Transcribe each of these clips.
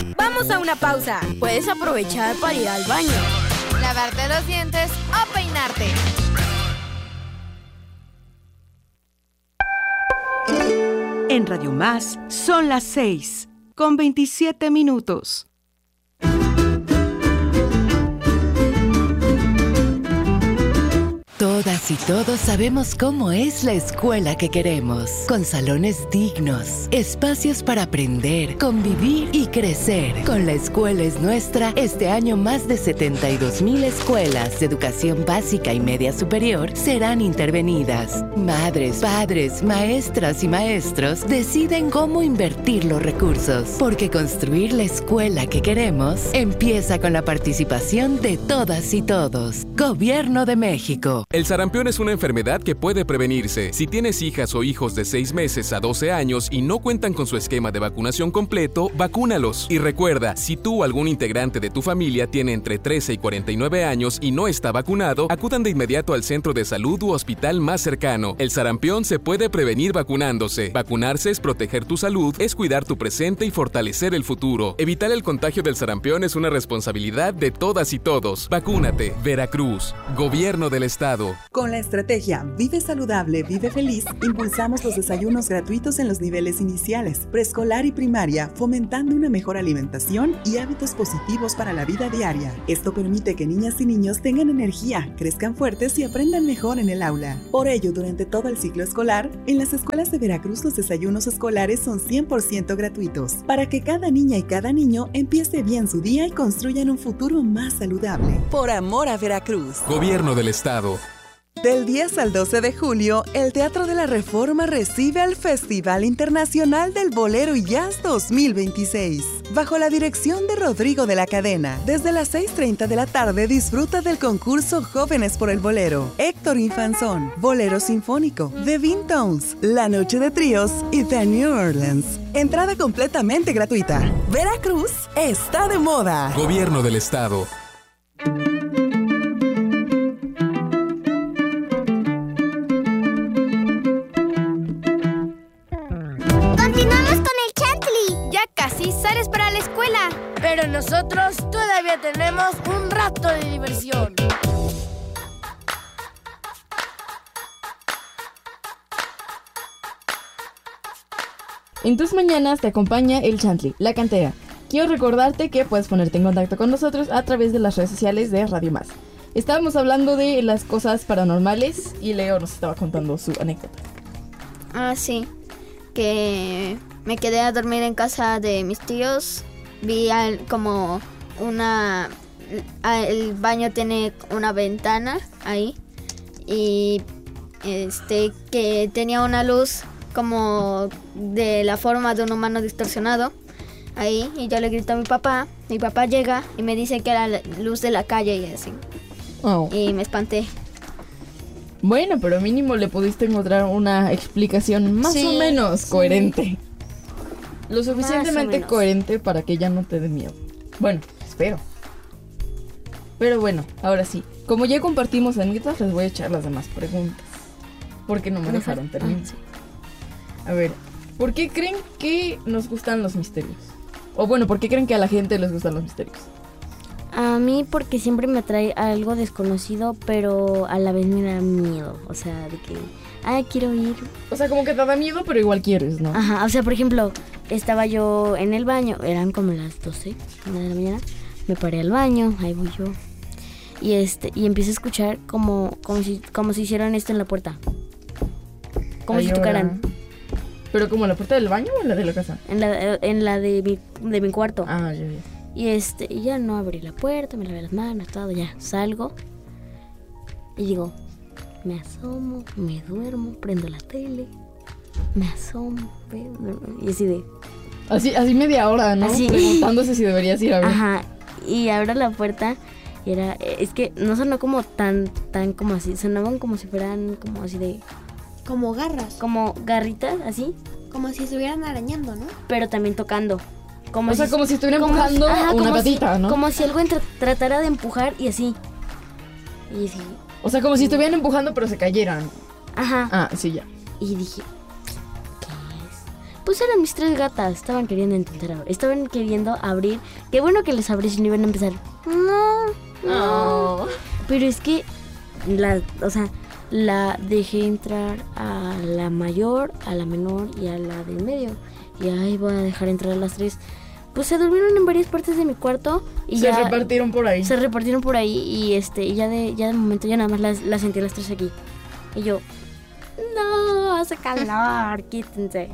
Vamos a una pausa. Puedes aprovechar para ir al baño, lavarte los dientes o peinarte. En Radio Más son las 6:27. Todas y todos sabemos cómo es la escuela que queremos, con salones dignos, espacios para aprender, convivir y crecer. Con La Escuela es Nuestra, este año más de 72,000 escuelas de educación básica y media superior serán intervenidas. Madres, padres, maestras y maestros deciden cómo invertir los recursos, porque construir la escuela que queremos empieza con la participación de todas y todos. Gobierno de México. El sarampión es una enfermedad que puede prevenirse. Si tienes hijas o hijos de 6 meses a 12 años y no cuentan con su esquema de vacunación completo, vacúnalos. Y recuerda, si tú o algún integrante de tu familia tiene entre 13 y 49 años y no está vacunado, acudan de inmediato al centro de salud u hospital más cercano. El sarampión se puede prevenir vacunándose. Vacunarse es proteger tu salud, es cuidar tu presente y fortalecer el futuro. Evitar el contagio del sarampión es una responsabilidad de todas y todos. Vacúnate. Veracruz. Gobierno del Estado. Con la estrategia Vive Saludable, Vive Feliz, impulsamos los desayunos gratuitos en los niveles iniciales, preescolar y primaria, fomentando una mejor alimentación y hábitos positivos para la vida diaria. Esto permite que niñas y niños tengan energía, crezcan fuertes y aprendan mejor en el aula. Por ello, durante todo el ciclo escolar, en las escuelas de Veracruz los desayunos escolares son 100% gratuitos, para que cada niña y cada niño empiece bien su día y construyan un futuro más saludable. Por amor a Veracruz. Gobierno del Estado. Del 10 al 12 de julio, el Teatro de la Reforma recibe al Festival Internacional del Bolero y Jazz 2026, bajo la dirección de Rodrigo de la Cadena. Desde las 6:30 de la tarde disfruta del concurso Jóvenes por el Bolero, Héctor Infanzón, Bolero Sinfónico, The Vintones, La Noche de Tríos y The New Orleans. Entrada completamente gratuita. Veracruz está de moda. Gobierno del Estado. Casi sales para la escuela. pero nosotros todavía tenemos un rato de diversión. En tus mañanas te acompaña el Chantley, la cantera. Quiero recordarte que puedes ponerte en contacto con nosotros a través de las redes sociales de Radio Más. Estábamos hablando de las cosas paranormales y Leo nos estaba contando su anécdota. Ah, sí. Que me quedé a dormir en casa de mis tíos. Vi como una... El baño tiene una ventana ahí. Y que tenía una luz como de la forma de un humano distorsionado ahí, y yo le grito a mi papá llega y me dice que era la luz de la calle y así. Oh. Y me espanté. Bueno, pero mínimo le pudiste encontrar una explicación más o menos coherente. Lo suficientemente coherente para que ya no te dé miedo. Bueno, espero. Pero bueno, ahora sí, como ya compartimos anécdotas, les voy a echar las demás preguntas, porque no me dejaron terminar. A ver, ¿por qué creen que nos gustan los misterios? O bueno, ¿por qué creen que a la gente les gustan los misterios? A mí porque siempre me atrae algo desconocido, pero a la vez me da miedo. O sea, de que, quiero ir. O sea, como que te da miedo, pero igual quieres, ¿no? Ajá, o sea, por ejemplo, estaba yo en el baño, eran como las 12 de la mañana. Me paré al baño, ahí voy yo. Y empiezo a escuchar como si hicieran esto en la puerta. Como si tocaran. ¿Pero como en la puerta del baño o en la de la casa? En la de mi cuarto. Ah, ya. Y ya no abrí la puerta, me lavé las manos, todo, ya salgo. Y digo, me asomo, me duermo, prendo la tele, me asomo, y así de... Así media hora, ¿no? Así. Preguntándose si deberías ir a ver. Ajá, y abro la puerta y es que no sonó como tan como así, sonaban como si fueran como así de... Como garras. Como garritas, así. Como si estuvieran arañando, ¿no? Pero también tocando. Como si estuviera empujando una patita, ¿no? Como si algo tratara de empujar y así. Y así. O sea, como si estuvieran empujando pero se cayeran. Ajá. Ah, sí, ya. Y dije, ¿qué es? Pues eran mis 3 gatas, estaban queriendo abrir. Qué bueno que les abrí si no iban a empezar. No. Pero es que la dejé entrar a la mayor, a la menor y a la del medio. Y ahí voy a dejar entrar a las 3. Pues se durmieron en varias partes de mi cuarto y se repartieron por ahí. Se repartieron por ahí y ya de momento ya nada más las sentí las 3 aquí. Y yo, no, hace calor, quítense.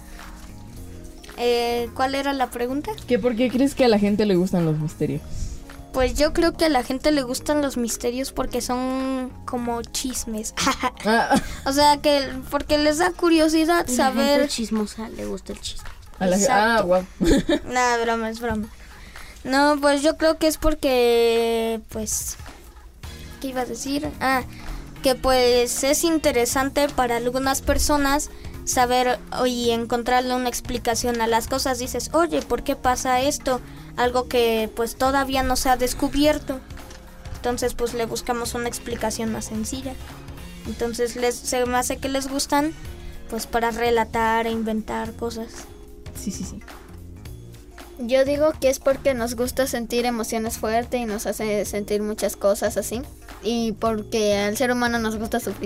¿Cuál era la pregunta? ¿Que por qué crees que a la gente le gustan los misterios? Pues yo creo que a la gente le gustan los misterios porque son como chismes. O sea, porque les da curiosidad saber. La gente chismosa le gusta el chisme. Wow. Nada, es broma. No, pues yo creo que es porque, pues, ¿qué iba a decir? Que pues es interesante para algunas personas saber y encontrarle una explicación a las cosas. Dices, oye, ¿por qué pasa esto? Algo que pues todavía no se ha descubierto. Entonces pues le buscamos una explicación más sencilla. Entonces se me hace que les gustan pues para relatar e inventar cosas. Sí. Yo digo que es porque nos gusta sentir emociones fuertes y nos hace sentir muchas cosas así. Y porque al ser humano nos gusta sufrir.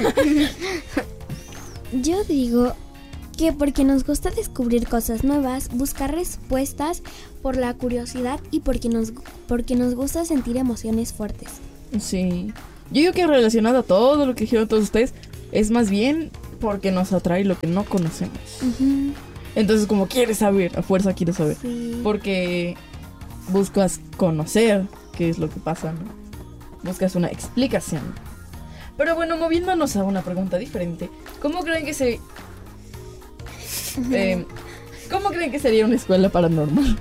Yo digo que porque nos gusta descubrir cosas nuevas, buscar respuestas por la curiosidad y porque nos gusta sentir emociones fuertes. Sí. Yo digo que relacionado a todo lo que dijeron todos ustedes, es más bien porque nos atrae lo que no conocemos. Uh-huh. Entonces como quieres saber, a fuerza quieres saber. Sí. Porque buscas conocer qué es lo que pasa, ¿no? Buscas una explicación. Pero bueno, moviéndonos a una pregunta diferente, ¿cómo creen que sería una escuela paranormal?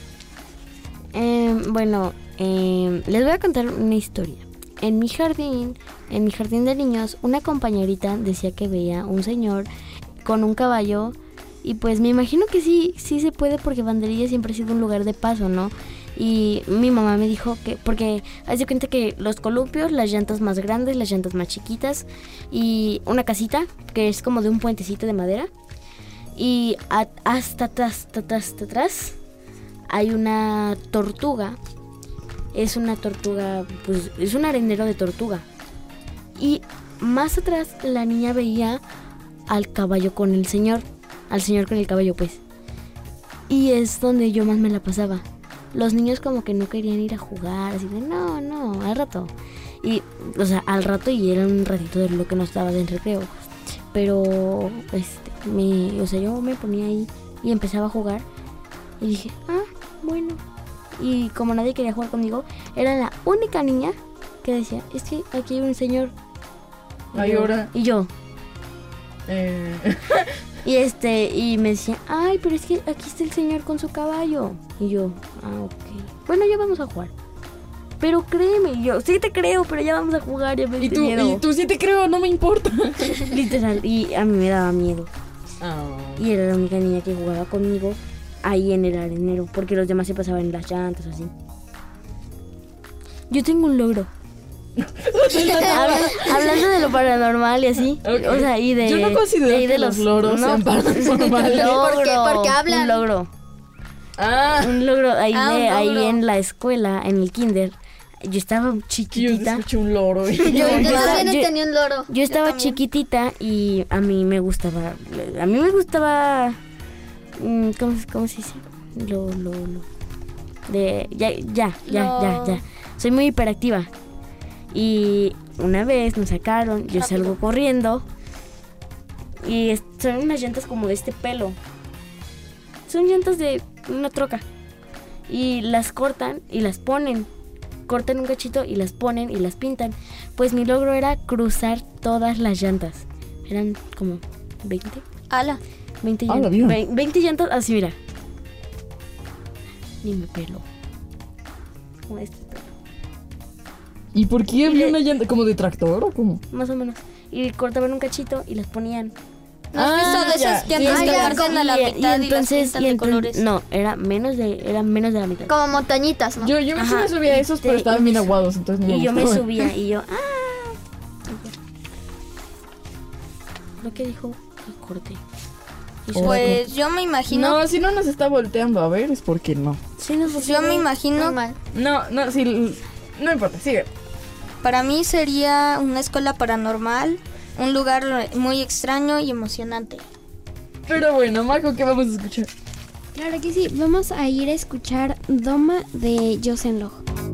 Les voy a contar una historia. En mi jardín de niños, una compañerita decía que veía un señor con un caballo. Y pues me imagino que sí se puede porque Banderilla siempre ha sido un lugar de paso, ¿no? Y mi mamá me dijo que, porque haz de cuenta que los columpios, las llantas más grandes, las llantas más chiquitas y una casita que es como de un puentecito de madera. Y hasta atrás hay una tortuga. Es una tortuga, pues es un arenero de tortuga. Y más atrás la niña veía al caballo con el señor. Al señor con el caballo, pues. Y es donde yo más me la pasaba. Los niños como que no querían ir a jugar, así de no, al rato. Y, o sea, al rato y era un ratito de lo que no estaba de recreo. Pero, yo me ponía ahí y empezaba a jugar. Y dije, bueno. Y como nadie quería jugar conmigo, era la única niña que decía, es que aquí hay un señor. Y yo. Y me decía, ay, pero es que aquí está el señor con su caballo. Y yo, ok. Bueno, ya vamos a jugar. Pero créeme, y yo, sí te creo, pero ya vamos a jugar, ya me dio miedo. Y tú sí te creo, no me importa. Literal, y a mí me daba miedo. Y era la única niña que jugaba conmigo ahí en el arenero, porque los demás se pasaban en las llantas, así. Yo tengo un logro. Hablando de lo paranormal y así, okay. O sea, y de... Yo no considero que los logros sean paranormales. Porque hablan. Un logro. Un logro ahí en la escuela, en el kinder. Yo estaba chiquitita. Yo escuché un loro. Yo también tenía un loro. Yo estaba chiquitita y a mí me gustaba. ¿Cómo se dice? Ya. Soy muy hiperactiva. Y una vez nos sacaron, yo salgo corriendo y son unas llantas como de este pelo. Son llantas de una troca. Y las cortan y las ponen. Cortan un cachito y las ponen y las pintan. Pues mi logro era cruzar todas las llantas. Eran como 20. ¡Hala! 20 llantas. 20 llantas, así mira. Ni me pelo. Como este pelo. ¿Y por qué había una llanta? ¿Como de tractor o cómo? Más o menos. Y cortaban un cachito y las ponían. ¿No has visto de esas llantas que cortan a la mitad y las pintan de colores? No, era menos de la mitad. Como montañitas, ¿no? Yo me subía a esos, pero estaban bien aguados, entonces no. Y yo me subía y yo, Lo que dijo, lo corté. Pues yo me imagino... No, si no nos está volteando a ver es porque no. Sí, yo me imagino... No, si... No importa, sigue. Para mí sería una escuela paranormal, un lugar muy extraño y emocionante. Pero bueno, Majo, ¿qué vamos a escuchar? Claro que sí, vamos a ir a escuchar Doma de Josen Log.